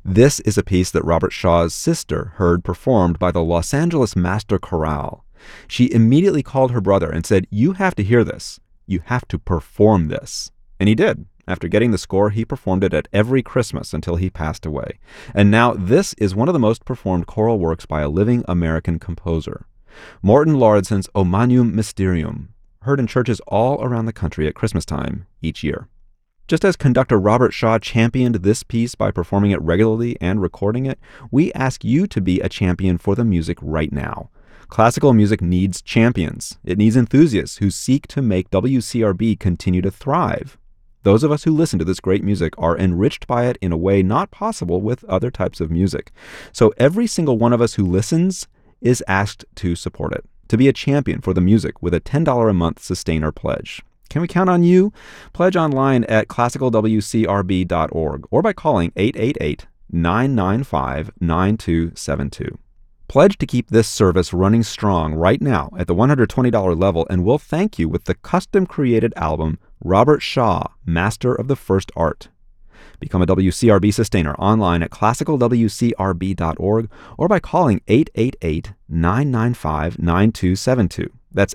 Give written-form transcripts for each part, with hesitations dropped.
This is a piece that Robert Shaw's sister heard performed by the Los Angeles Master Chorale. She immediately called her brother and said, "You have to hear this. You have to perform this." And he did. After getting the score, he performed it at every Christmas until he passed away. And now this is one of the most performed choral works by a living American composer. Morton Lauridsen's O Magnum Mysterium, heard in churches all around the country at Christmas time each year. Just as conductor Robert Shaw championed this piece by performing it regularly and recording it, we ask you to be a champion for the music right now. Classical music needs champions. It needs enthusiasts who seek to make WCRB continue to thrive. Those of us who listen to this great music are enriched by it in a way not possible with other types of music. So every single one of us who listens is asked to support it, to be a champion for the music with a $10 a month sustainer pledge. Can we count on you? Pledge online at classicalwcrb.org or by calling 888-995-9272. Pledge to keep this service running strong right now at the $120 level, and we'll thank you with the custom-created album, Robert Shaw, Master of the First Art. Become a WCRB sustainer online at classicalwcrb.org or by calling 888-995-9272. That's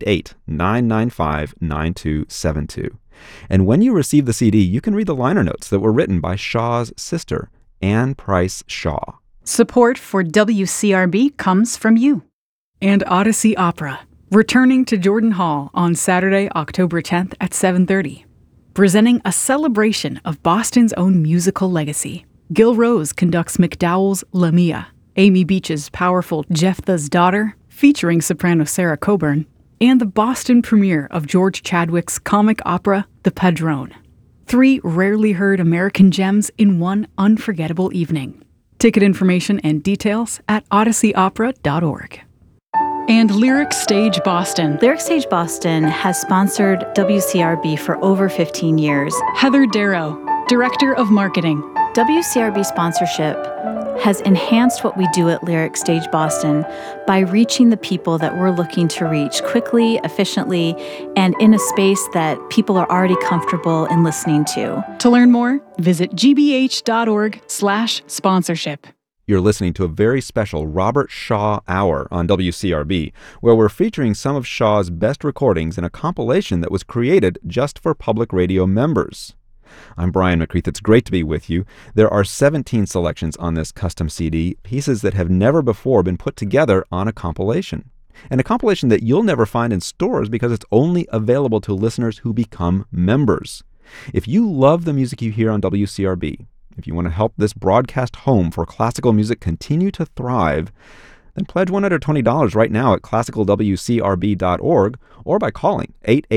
888-995-9272. And when you receive the CD, you can read the liner notes that were written by Shaw's sister, Anne Price Shaw. Support for WCRB comes from you. And Odyssey Opera, returning to Jordan Hall on Saturday, October 10th at 7:30. Presenting a celebration of Boston's own musical legacy. Gil Rose conducts MacDowell's Lamia, Amy Beach's powerful Jephthah's Daughter, featuring soprano Sarah Coburn, and the Boston premiere of George Chadwick's comic opera, The Padrone. 3 rarely heard American gems in one unforgettable evening. Ticket information and details at odysseyopera.org. And Lyric Stage Boston. Lyric Stage Boston has sponsored WCRB for over 15 years. Heather Darrow, Director of Marketing. WCRB sponsorship has enhanced what we do at Lyric Stage Boston by reaching the people that we're looking to reach quickly, efficiently, and in a space that people are already comfortable in listening to. To learn more, visit gbh.org/sponsorship. You're listening to a very special Robert Shaw Hour on WCRB, where we're featuring some of Shaw's best recordings in a compilation that was created just for public radio members. I'm Brian McCreath. It's great to be with you. There are 17 selections on this custom CD, pieces that have never before been put together on a compilation. And a compilation that you'll never find in stores because it's only available to listeners who become members. If you love the music you hear on WCRB, if you want to help this broadcast home for classical music continue to thrive, then pledge $120 right now at classicalwcrb.org or by calling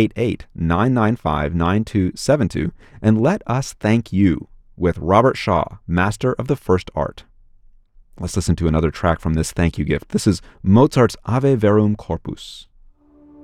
888-995-9272 and let us thank you with Robert Shaw, Master of the First Art. Let's listen to another track from this thank you gift. This is Mozart's Ave Verum Corpus.